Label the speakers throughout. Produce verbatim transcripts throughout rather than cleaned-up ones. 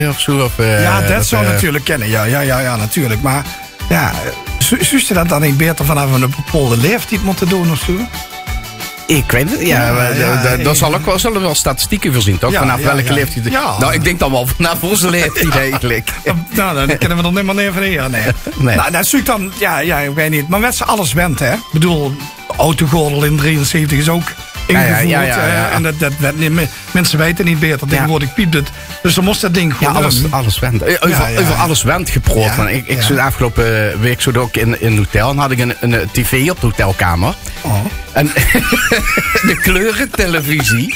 Speaker 1: of zo? Of, uh,
Speaker 2: ja, dat, dat zou
Speaker 1: uh,
Speaker 2: natuurlijk kennen. Ja, ja, ja, ja, natuurlijk. Maar ja, zou je dat dan niet beter vanaf een bepaalde leeftijd moeten doen of zo?
Speaker 1: Ik weet het, ja. ja, maar, ja daar ja, zal ook wel, zullen wel statistieken voorzien, toch? Ja, vanaf ja, welke ja. leeftijd?
Speaker 2: Ja.
Speaker 1: Nou, ik denk dan wel vanaf onze leeftijd eigenlijk.
Speaker 2: Nou, dan kunnen we er niet meer neer van hier. Nee. nee. Nou, dat zoek dan, ja, ja, ik weet niet. Maar met z'n alles went, hè? Ik bedoel, autogordel in drieënzeventig is ook ingevoerd. Ja, ja, ja, ja, ja. En dat, dat werd niet, mensen weten niet beter. Tegenwoordig ja. piept het. Dus dan moest dat ding gewoon.
Speaker 1: Ja, alles, alles went. Over, ja, ja. over alles went geproot. Ja, ik ik ja. zo de afgelopen week zo ook in, in het hotel. En had ik een, een tv op de hotelkamer. Oh. En de kleurentelevisie.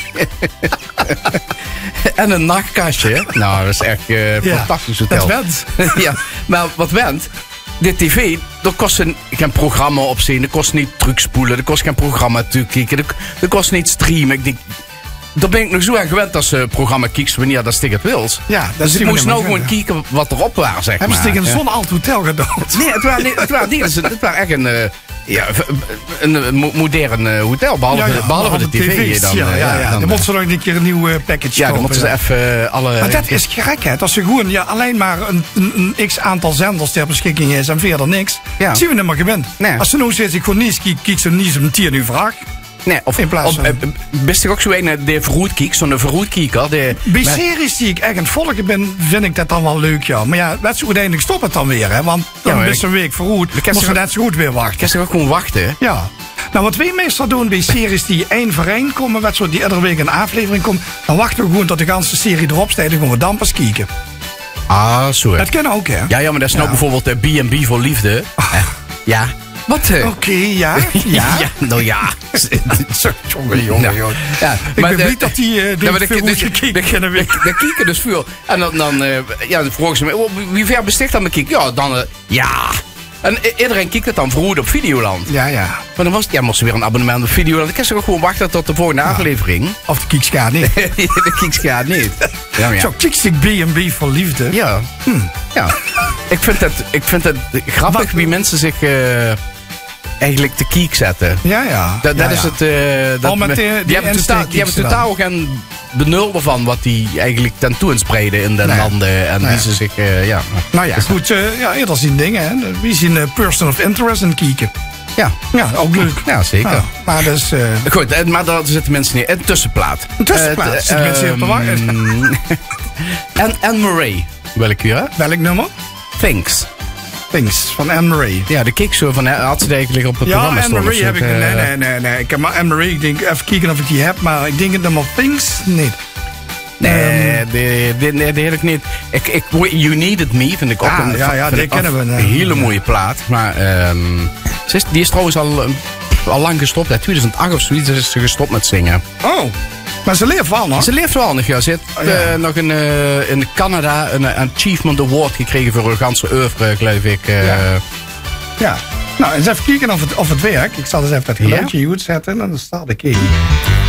Speaker 1: En een nachtkastje. Nou, dat is echt uh, ja, fantastisch hotel.
Speaker 2: Dat went.
Speaker 1: Ja, maar wat went? De tv, er kost een, geen programma opzien. Er kost niet terugspoelen. Er kost geen programma toekijken. Er, er kost niet streamen. Ik denk, daar ben ik nog zo aan gewend als uh, programma kieks wanneer dat stik het wils.
Speaker 2: Ja, dat
Speaker 1: dus ik moest nou gewoon kijken wat erop was, zeg
Speaker 2: Hebben
Speaker 1: maar.
Speaker 2: Hebben ze tegen
Speaker 1: ja.
Speaker 2: zo'n oud hotel gedaan?
Speaker 1: Nee, het waren, het waren, nee, het waren echt een... Uh, Ja, een modern uh, hotel, behalve, ja, ja, behalve de tv. Dan,
Speaker 2: ja, ja, ja.
Speaker 1: ja, dan,
Speaker 2: dan moeten ze nog een keer een nieuw uh, package
Speaker 1: ja,
Speaker 2: kopen.
Speaker 1: Dan moeten ze even uh, alle...
Speaker 2: Maar dat is gekheid. Als ze gewoon ja, alleen maar een, een, een x-aantal zenders ter beschikking is en verder niks, ja. zien we niet meer gewend. Nee. Als ze nou zegt, ik gewoon niet kiek, kiek ze niet een tier nu vraag.
Speaker 1: Nee, of in plaats van... Best ik ook zo een de verroedkiek, zo'n verroedkieker.
Speaker 2: Bij met... series die ik echt aan het volgen ben, vind ik dat dan wel leuk, ja. Maar ja, weet je, uiteindelijk stopt het dan weer, hè. Want dan ja, is een week verroed, dan moet je net zo goed weer wachten.
Speaker 1: Kan je ook gewoon wachten?
Speaker 2: Ja. Nou, wat wij meestal doen bij series die één voor één komen, wat zo die iedere week een aflevering komt, dan wachten we gewoon tot de ganse serie erop staat en gewoon we dan pas kijken.
Speaker 1: Ah, zo.
Speaker 2: Dat kan ook, hè.
Speaker 1: Ja, ja, maar dat is nou ja. bijvoorbeeld de B en B voor liefde. Oh. Ja. Wat?
Speaker 2: Oké, okay, ja.
Speaker 1: ja. ja. Nou ja.
Speaker 2: Jongen, jongen, jongen. Ja, ik ben niet dat die uh, doet ja, veel goed gekeken.
Speaker 1: Dan kieken dus veel. En dan, dan, uh, ja, dan vroegen ze me, oh, wie ver besticht dan me kiek? Ja, dan, uh, ja. En iedereen kijkt het dan verhoord op Videoland.
Speaker 2: Ja, ja.
Speaker 1: Maar dan was het, ja, moest ze weer een abonnement op Videoland. Dan kan ze ook gewoon wachten tot de volgende ja. aflevering.
Speaker 2: Of de kieks gaat niet.
Speaker 1: De kieks gaat niet.
Speaker 2: Ja, ja. Zo, kieks B en B voor liefde.
Speaker 1: Ja. Hm. Ja. Ik vind het, ik vind het grappig Wat? wie mensen zich... Uh, eigenlijk te kiek zetten.
Speaker 2: Ja, ja.
Speaker 1: Dat, dat
Speaker 2: ja,
Speaker 1: is
Speaker 2: ja.
Speaker 1: het... Uh, dat
Speaker 2: met die,
Speaker 1: die, die hebben totaal, die hebben totaal geen benul ervan wat die eigenlijk tentoonspreiden in de nee. landen. En nee. wie ze zich... Uh, ja.
Speaker 2: Nou ja, goed. Uh, ja, eerder zien dingen. Hè. Wie zien uh, person of interest in kieken.
Speaker 1: Ja.
Speaker 2: Ja, ook leuk.
Speaker 1: Ja, zeker. Ja,
Speaker 2: maar dus... Uh...
Speaker 1: Goed, maar daar zitten mensen niet. Een tussenplaat.
Speaker 2: Een tussenplaat. Uh, zitten uh, mensen hier op de wacht.
Speaker 1: En Anne Murray. Welk uur, hè?
Speaker 2: Welk nummer?
Speaker 1: Thanks.
Speaker 2: Things van Anne Marie.
Speaker 1: Ja, de kick zo van had ze eigenlijk op het
Speaker 2: ja,
Speaker 1: programma
Speaker 2: staan. Ja, Anne Marie heb ik. Uh, nee, nee, nee, nee. Ik heb maar Anne Marie. Ik denk even kijken of ik die heb, maar ik denk het nummer Things niet.
Speaker 1: Nee, um, die, die, die, die heb ik niet. Ik, ik, You Needed Me vind ik ook
Speaker 2: ah,
Speaker 1: een,
Speaker 2: ja, ja, die kennen we.
Speaker 1: Een hele ja. mooie plaat. Maar um, is, die is trouwens al, al lang gestopt. In tweeduizend acht of zoiets is ze gestopt met zingen.
Speaker 2: Oh. Maar ze leeft wel nog?
Speaker 1: Ze leeft wel nog, ja. Ze heeft oh, ja. uh, nog in, uh, in Canada een, een Achievement Award gekregen voor haar ganse oeuvre, geloof ik. Uh.
Speaker 2: Ja. ja. Nou, eens even kijken of het, of het werkt. Ik zal eens even dat geluidje ja. goed zetten en dan staat ik in.